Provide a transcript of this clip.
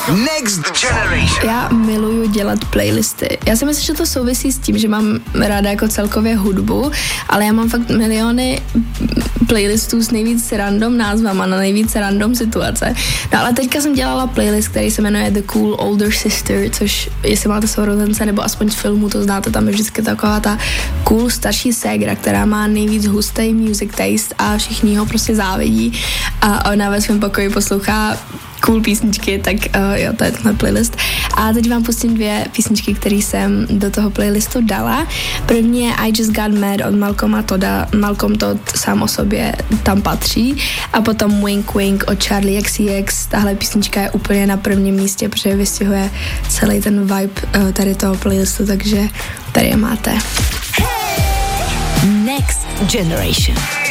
Next Generation. Já miluju dělat playlisty. Já si myslím, že to souvisí s tím, že mám ráda jako celkově hudbu, ale já mám fakt miliony playlistů s nejvíc random názvama na nejvíc random situace. No ale teďka jsem dělala playlist, který se jmenuje The Cool Older Sister, což jestli máte sourozence nebo aspoň z filmu, to znáte, tam je vždycky taková ta cool starší ségra, která má nejvíc hustý music taste a všichni ho prostě závidí a ona ve svém pokoji poslouchá cool písničky, tak jo, to je tenhle playlist. A teď vám pustím 2 písničky, které jsem do toho playlistu dala. První je I Just Got Mad od Malcolma Todda. Malcolm Todd sám o sobě tam patří. A potom Wink Wink od Charlie XCX. Tahle písnička je úplně na prvním místě, protože vystihuje celý ten vibe tady toho playlistu, takže tady je máte. Next Generation.